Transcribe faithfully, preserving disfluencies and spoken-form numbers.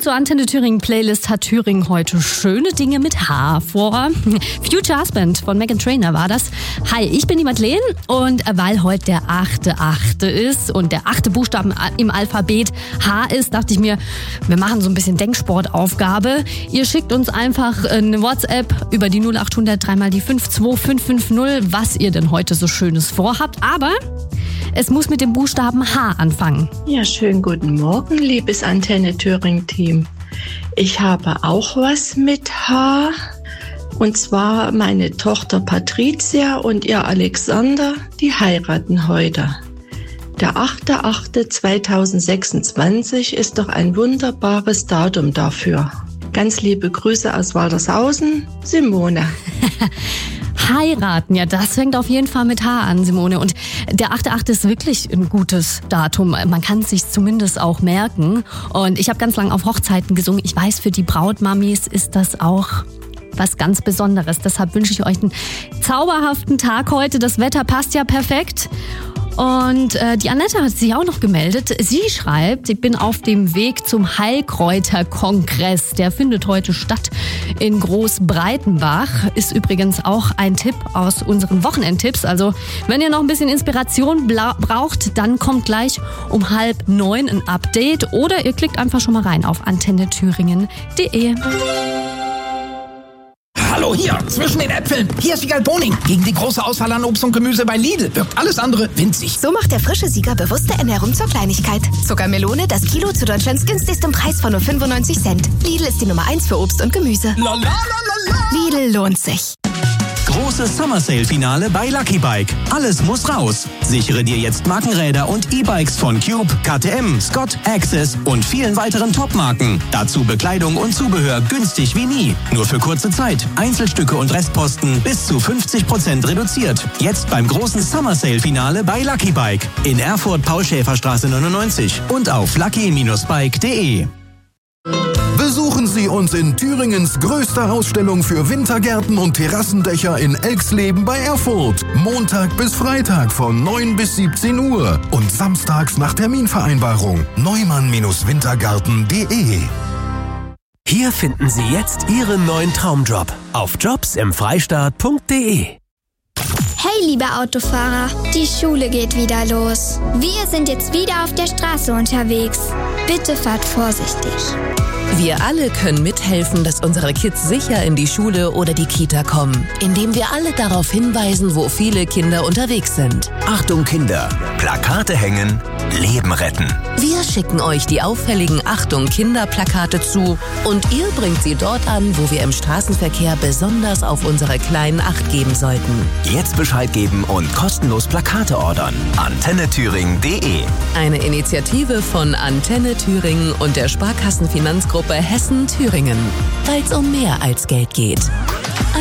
zur Antenne Thüringen Playlist hat Thüringen heute schöne Dinge mit H vor. Future Husband von Meghan Trainor war das. Hi, ich bin die Madeleine und weil heute der achte achte ist und der achte Buchstaben im Alphabet H ist, dachte ich mir, wir machen so ein bisschen Denksportaufgabe. Ihr schickt uns einfach eine WhatsApp über die null acht hundert drei mal die fünf zwei fünf fünf null, was ihr denn heute so Schönes vorhabt. Aber es muss mit dem Buchstaben H anfangen. Ja, schönen guten Morgen, liebes Antenne Thüringen-Team. Ich habe auch was mit H. Und zwar meine Tochter Patricia und ihr Alexander, die heiraten heute. Der achte achte zweitausendsechsundzwanzig ist doch ein wunderbares Datum dafür. Ganz liebe Grüße aus Waltershausen, Simone. Heiraten, ja, das fängt auf jeden Fall mit H an, Simone. Und der achte achte ist wirklich ein gutes Datum. Man kann es sich zumindest auch merken. Und ich habe ganz lange auf Hochzeiten gesungen. Ich weiß, für die Brautmamis ist das auch was ganz Besonderes. Deshalb wünsche ich euch einen zauberhaften Tag heute. Das Wetter passt ja perfekt. Und äh, die Annette hat sich auch noch gemeldet. Sie schreibt, ich bin auf dem Weg zum Heilkräuterkongress. Der findet heute statt in Großbreitenbach. Ist übrigens auch ein Tipp aus unseren Wochenendtipps. Also wenn ihr noch ein bisschen Inspiration bla- braucht, dann kommt gleich um halb neun ein Update. Oder ihr klickt einfach schon mal rein auf antenne thüringen punkt de. Hallo, hier, zwischen den Äpfeln. Hier ist Siegal Boning. Gegen die große Auswahl an Obst und Gemüse bei Lidl wirkt alles andere winzig. So macht der frische Sieger bewusste Ernährung zur Kleinigkeit. Zuckermelone, das Kilo zu Deutschlands günstigstem Preis von nur fünfundneunzig Cent. Lidl ist die Nummer eins für Obst und Gemüse. La, la, la, la, la. Lidl lohnt sich. Großes Summer Sale Finale bei Lucky Bike. Alles muss raus. Sichere dir jetzt Markenräder und E-Bikes von Cube, K T M, Scott, Access und vielen weiteren Top-Marken. Dazu Bekleidung und Zubehör günstig wie nie. Nur für kurze Zeit. Einzelstücke und Restposten bis zu fünfzig Prozent reduziert. Jetzt beim großen Summer Sale Finale bei Lucky Bike. In Erfurt Paul-Schäfer-Straße neunundneunzig und auf lucky Bindestrich bike punkt de. Besuchen Sie uns in Thüringens größter Ausstellung für Wintergärten und Terrassendächer in Elxleben bei Erfurt. Montag bis Freitag von neun bis siebzehn Uhr und samstags nach Terminvereinbarung. neumann wintergarten punkt de. Hier finden Sie jetzt Ihren neuen Traumjob auf jobs im freistaat punkt de. Hey, liebe Autofahrer, die Schule geht wieder los. Wir sind jetzt wieder auf der Straße unterwegs. Bitte fahrt vorsichtig. Wir alle können mithelfen, dass unsere Kids sicher in die Schule oder die Kita kommen, indem wir alle darauf hinweisen, wo viele Kinder unterwegs sind. Achtung Kinder, Plakate hängen, Leben retten. Wir schicken euch die auffälligen Achtung Kinder-Plakate zu und ihr bringt sie dort an, wo wir im Straßenverkehr besonders auf unsere Kleinen Acht geben sollten. Jetzt Bescheid geben und kostenlos Plakate ordern. antenne thüringen punkt de. Eine Initiative von Antenne Thüringen und der Sparkassenfinanzgruppe Hessen-Thüringen. Weil es um mehr als Geld geht.